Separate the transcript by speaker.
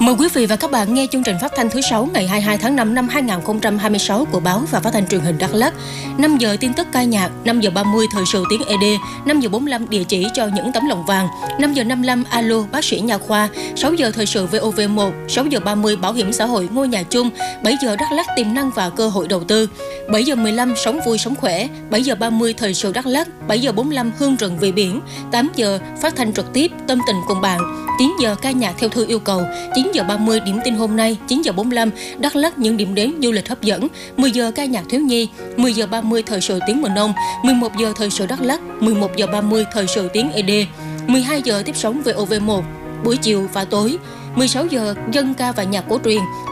Speaker 1: Mời quý vị và các bạn nghe chương trình phát thanh thứ 6 ngày 22 tháng 5 năm 2026 của Báo và Phát thanh Truyền hình Đắk Lắk. 5 giờ tin tức ca nhạc, 5 giờ 30 thời sự tiếng ED, 5 giờ 45 địa chỉ cho những tấm lòng vàng, 5 giờ 55 alo bác sĩ nha khoa, 6 giờ thời sự VOV1, 6 giờ 30 bảo hiểm xã hội ngôi nhà chung, 7 giờ Đắk Lắk tiềm năng và cơ hội đầu tư, 7 giờ 15 sống vui sống khỏe, 7 giờ 30 thời sự Đắk Lắk, 7 giờ 45 hương rừng về biển, 8 giờ phát thanh trực tiếp tâm tình cùng bạn, 9 giờ ca nhạc theo thư yêu cầu, 9 giờ 30 điểm tin hôm nay, 9 giờ 45 Đắk Lắk những điểm đến du lịch hấp dẫn, 10 giờ ca nhạc thiếu nhi, 10 giờ 30 thời sự tiếng miền Đông, 11 giờ thời sự Đắk Lắk, 11 giờ 30 thời sự tiếng ED, 12 giờ tiếp sóng VOV1 buổi chiều và tối, 16 giờ dân ca và nhạc cổ truyền.